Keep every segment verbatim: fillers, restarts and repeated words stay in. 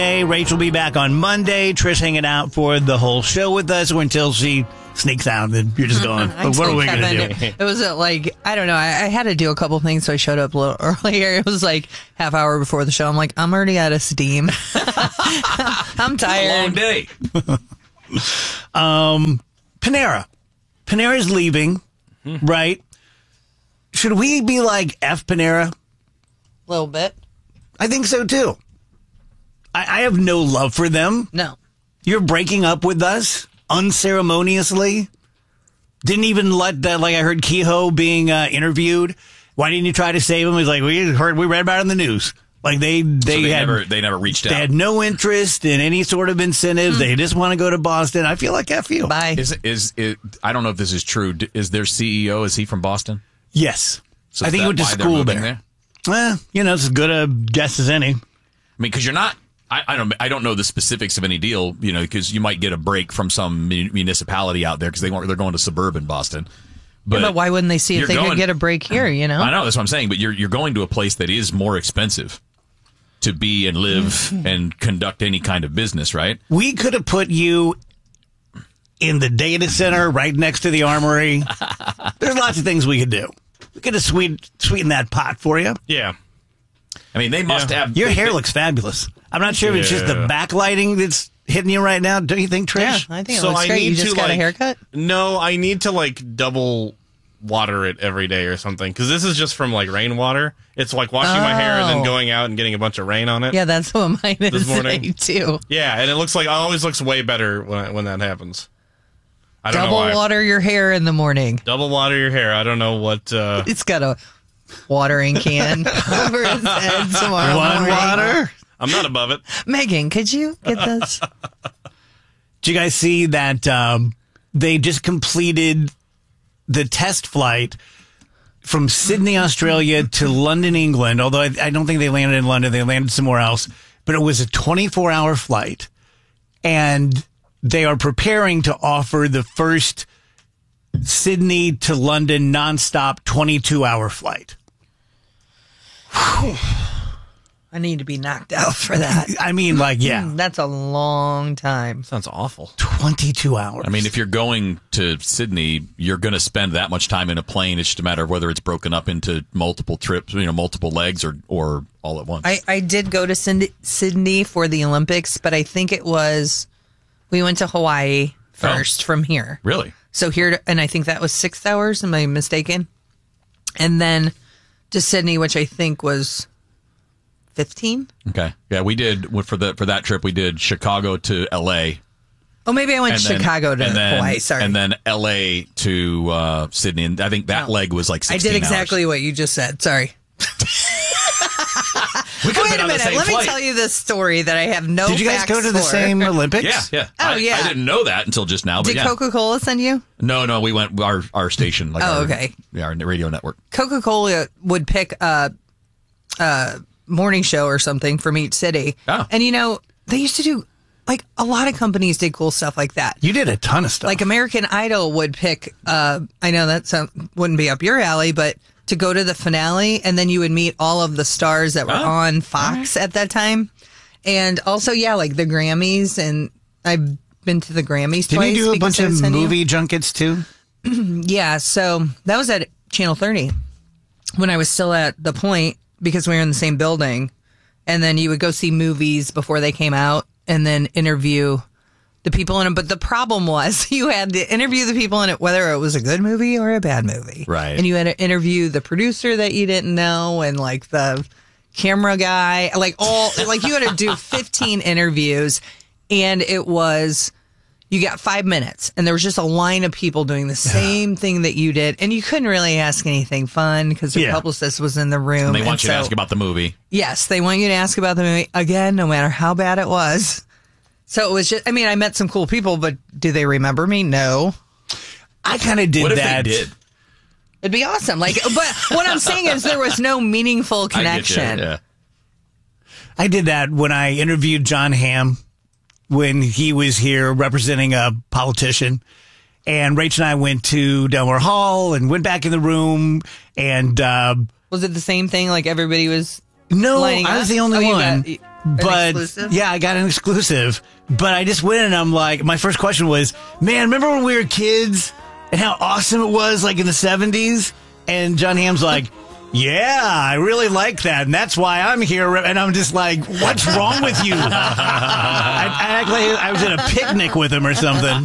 Hey, Rachel will be back on Monday. Trish hanging out for the whole show with us or until she sneaks out and you're just going, well, what are we going to do? It was uh, like, I don't know. I, I had to do a couple things, so I showed up a little earlier. It was like half hour before the show. I'm like, I'm already out of steam. I'm tired. It's a long day. um, Panera. Panera's leaving, mm-hmm. right? Should we be like F Panera? A little bit. I think so, too. I, I have no love for them. No. You're breaking up with us unceremoniously. Didn't even let that, like I heard Kehoe being uh, interviewed. Why didn't you try to save him? He's like, we heard, we read about it in the news. Like they, they, so they had, never, they never reached they out. They had no interest in any sort of incentives. Mm. They just want to go to Boston. I feel like F you. Bye. Is, is, is, I don't know if this is true. Is their C E O, is he from Boston? Yes. So I think he went to school there. there. Well, you know, it's as good a guess as any. I mean, because you're not, I, I don't I don't know the specifics of any deal, you know, because you might get a break from some municipality out there because they weren't, they're going to suburban Boston. But, yeah, but why wouldn't they see if they going, could get a break here, you know? I know, that's what I'm saying, but you're you're going to a place that is more expensive to be and live mm-hmm. and conduct any kind of business, right? We could have put you in the data center right next to the armory. There's lots of things we could do. We could have sweet, sweetened that pot for you. Yeah. I mean, they must yeah. have... Your they, hair they, looks fabulous. I'm not sure yeah. if it's just the backlighting that's hitting you right now. Don't you think, Trish? Yeah, I think it so looks I great. need You just to, got like, a haircut? No, I need to, like, double water it every day or something. Because this is just from, like, rainwater. It's like washing oh. my hair and then going out and getting a bunch of rain on it. Yeah, that's what mine is this morning. too. Yeah, and it looks like, it always looks way better when, when that happens. I don't Double know why. water your hair in the morning. Double water your hair. I don't know what... Uh... It's got a watering can over his head tomorrow One morning. water? I'm not above it. Megan, could you get this? Did you guys see that um, they just completed the test flight from Sydney, Australia to London, England? Although I, I don't think they landed in London. They landed somewhere else. But it was a twenty-four hour flight. And they are preparing to offer the first Sydney to London nonstop twenty-two hour flight. Whew. I need to be knocked out for that. I mean, like, yeah. That's a long time. Sounds awful. twenty-two hours. I mean, if you're going to Sydney, you're going to spend that much time in a plane. It's just a matter of whether it's broken up into multiple trips, you know, multiple legs or, or all at once. I, I did go to Sydney for the Olympics, but I think it was, we went to Hawaii first oh, from here. Really? So here, and I think that was six hours. Am I mistaken? And then to Sydney, which I think was fifteen. Okay. Yeah, we did for the for that trip. We did Chicago to L A. Oh, maybe I went and Chicago then, to then, Hawaii. Sorry, and then L A to uh, Sydney, and I think that oh. leg was like sixteen I did exactly hours. what you just said. Sorry. We Wait a minute. Let flight. me tell you this story that I have no. Did you guys go to the for. same Olympics? Yeah, yeah. Oh, I, yeah. I didn't know that until just now. But Did yeah. Coca-Cola send you? No, no. We went our our station. Like oh, our, okay. Yeah, our radio network. Coca-Cola would pick a, a morning show or something from each city. Oh. And you know, they used to do like a lot of companies did cool stuff like that. You did a ton of stuff. Like American Idol would pick. Uh, I know that sound, wouldn't be up your alley, but to go to the finale, and then you would meet all of the stars that were oh. on Fox right. at that time. And also, yeah, like the Grammys, and I've been to the Grammys Didn't twice. you do a bunch of movie you. junkets too? Yeah, so that was at Channel thirty when I was still at The Point, because we were in the same building. And then you would go see movies before they came out and then interview the people in them. But the problem was you had to interview the people in it, whether it was a good movie or a bad movie. Right. And you had to interview the producer that you didn't know and like the camera guy, like all, like you had to do fifteen interviews, and it was, you got five minutes and there was just a line of people doing the same thing that you did. And you couldn't really ask anything fun because the Yeah. publicist was in the room. And they want and you so, to ask about the movie. Yes, they want you to ask about the movie again, no matter how bad it was. So it was just, I mean, I met some cool people, but do they remember me? No. I kind of did what that. What if they did? It'd be awesome. Like, but what I'm saying is there was no meaningful connection. I get you, yeah. I did that when I interviewed John Hamm when he was here representing a politician. And Rach and I went to Delmar Hall and went back in the room. And uh, was it the same thing? Like everybody was no, lining I was up? the only Oh, you one. got- But exclusive? yeah, I got an exclusive. But I just went and I'm like, my first question was, man, remember when we were kids and how awesome it was, like in the seventies? And John Hamm's like, yeah, I really like that, and that's why I'm here. And I'm just like, what's wrong with you? I, I act like I was at a picnic with him or something.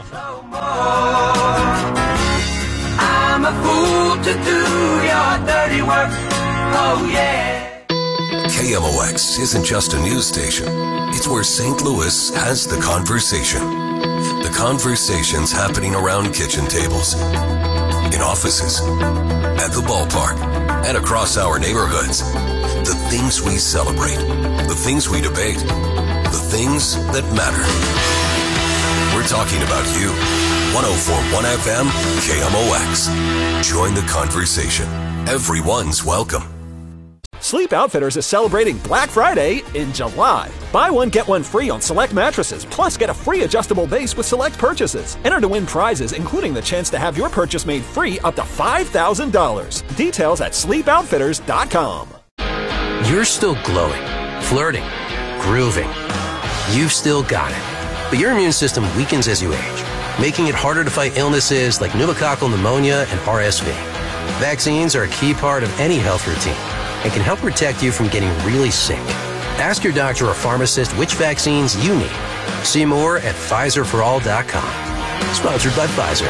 I'm a fool to do your dirty work. Oh, yeah. K M O X isn't just a news station. It's where Saint Louis has the conversation. The conversations happening around kitchen tables, in offices, at the ballpark, and across our neighborhoods. The things we celebrate, the things we debate, the things that matter. We're talking about you. one oh four point one F M, K M O X. Join the conversation. Everyone's welcome. Sleep Outfitters is celebrating Black Friday in July. Buy one, get one free on select mattresses, plus get a free adjustable base with select purchases. Enter to win prizes, including the chance to have your purchase made free up to five thousand dollars. Details at sleep outfitters dot com. You're still glowing, flirting, grooving. You've still got it. But your immune system weakens as you age, making it harder to fight illnesses like pneumococcal pneumonia and R S V. Vaccines are a key part of any health routine and can help protect you from getting really sick. Ask your doctor or pharmacist which vaccines you need. See more at Pfizer for all dot com. Sponsored by Pfizer.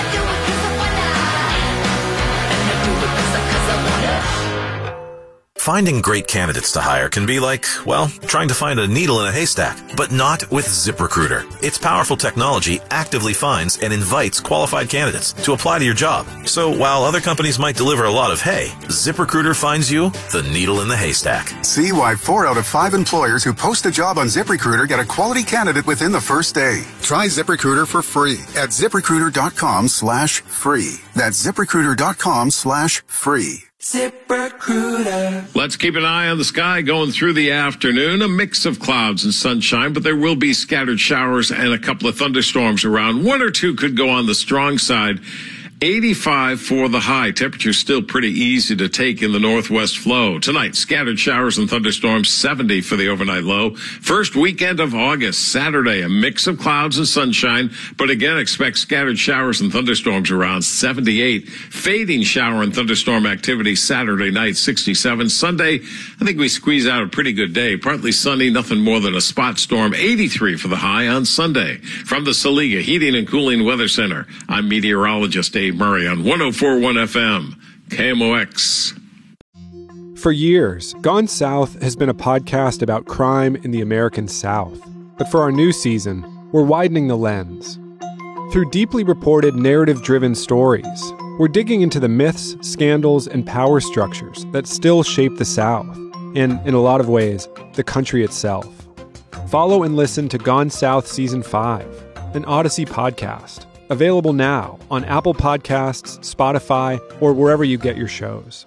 Finding great candidates to hire can be like, well, trying to find a needle in a haystack, but not with ZipRecruiter. Its powerful technology actively finds and invites qualified candidates to apply to your job. So while other companies might deliver a lot of hay, ZipRecruiter finds you the needle in the haystack. See why four out of five employers who post a job on ZipRecruiter get a quality candidate within the first day. Try ZipRecruiter for free at ZipRecruiter.com slash free. That's ZipRecruiter.com slash free. ZipRecruiter. Let's keep an eye on the sky going through the afternoon. A mix of clouds and sunshine, but there will be scattered showers and a couple of thunderstorms around. One or two could go on the strong side. eighty-five for the high. Temperature still pretty easy to take in the northwest flow. Tonight, scattered showers and thunderstorms, seventy for the overnight low. First weekend of August, Saturday, a mix of clouds and sunshine, but again, expect scattered showers and thunderstorms around seventy-eight. Fading shower and thunderstorm activity Saturday night, sixty-seven. Sunday, I think we squeeze out a pretty good day. Partly sunny, nothing more than a spot storm, eighty-three for the high on Sunday. From the Saliga Heating and Cooling Weather Center, I'm meteorologist Dave Murray on one oh four point one F M, K M O X. For years, Gone South has been a podcast about crime in the American South. But for our new season, we're widening the lens. Through deeply reported, narrative-driven stories, we're digging into the myths, scandals, and power structures that still shape the South, and, in a lot of ways, the country itself. Follow and listen to Gone South Season five, an Odyssey podcast. Available now on Apple Podcasts, Spotify, or wherever you get your shows.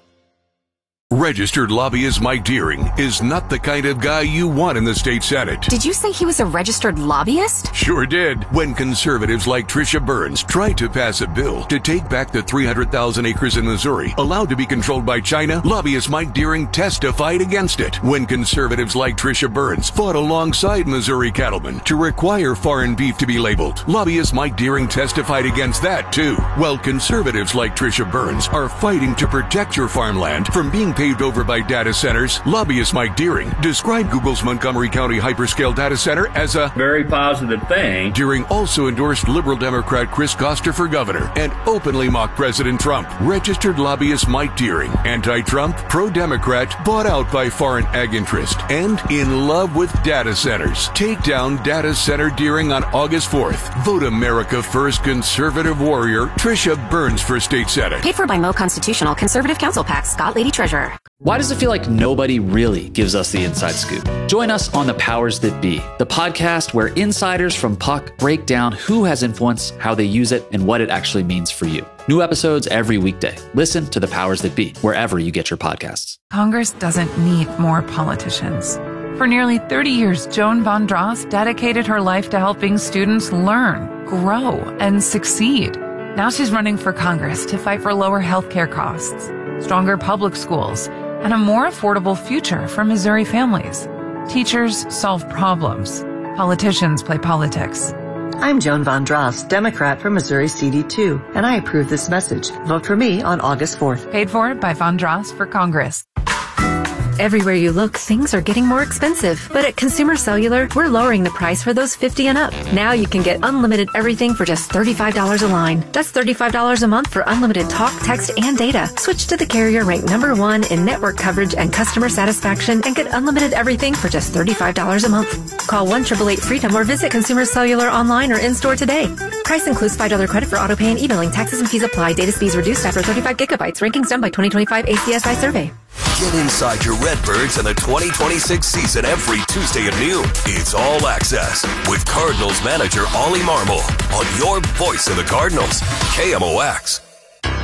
Registered lobbyist Mike Deering is not the kind of guy you want in the state Senate. Did you say he was a registered lobbyist? Sure did. When conservatives like Tricia Burns tried to pass a bill to take back the three hundred thousand acres in Missouri allowed to be controlled by China, lobbyist Mike Deering testified against it. When conservatives like Tricia Burns fought alongside Missouri cattlemen to require foreign beef to be labeled, lobbyist Mike Deering testified against that too. While conservatives like Tricia Burns are fighting to protect your farmland from being paved over by data centers, lobbyist Mike Deering described Google's Montgomery County hyperscale data center as a very positive thing. Deering also endorsed liberal Democrat Chris Koster for governor and openly mocked President Trump. Registered lobbyist Mike Deering, anti-Trump, pro-Democrat, bought out by foreign ag interest, and in love with data centers. Take down data center Deering on August fourth. Vote America First conservative warrior Tricia Burns for state senate. Paid for by Mo Constitutional Conservative Council PAC, Scott Lady Treasurer. Why does it feel like nobody really gives us the inside scoop? Join us on The Powers That Be, the podcast where insiders from Puck break down who has influence, how they use it, and what it actually means for you. New episodes every weekday. Listen to The Powers That Be, wherever you get your podcasts. Congress doesn't need more politicians. For nearly thirty years, Joan Von Dross dedicated her life to helping students learn, grow, and succeed. Now she's running for Congress to fight for lower healthcare costs, stronger public schools, and a more affordable future for Missouri families. Teachers solve problems. Politicians play politics. I'm Joan Von Dross, Democrat from Missouri C D two, and I approve this message. Vote for me on August fourth. Paid for by Von Dross for Congress. Everywhere you look, things are getting more expensive. But at Consumer Cellular, we're lowering the price for those fifty and up. Now you can get unlimited everything for just thirty-five dollars a line. That's thirty-five dollars a month for unlimited talk, text, and data. Switch to the carrier ranked number one in network coverage and customer satisfaction and get unlimited everything for just thirty-five dollars a month. Call one eight eight eight freedom or visit Consumer Cellular online or in-store today. Price includes five dollars credit for auto pay and e-billing. Taxes and fees apply. Data speeds reduced after thirty-five gigabytes. Rankings done by twenty twenty-five A C S I survey. Get inside your Redbirds and the twenty twenty-six season every Tuesday at noon. It's All Access with Cardinals manager Ollie Marmol on your voice of the Cardinals, K M O X.